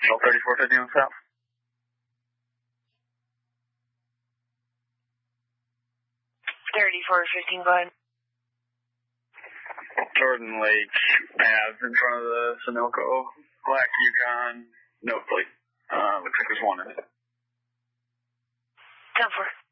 Shell 3450 on south. Go ahead. Jordan Lake Ave in front of the Sunoco. Black Yukon. No plate. Looks like there's one in it. 10-4.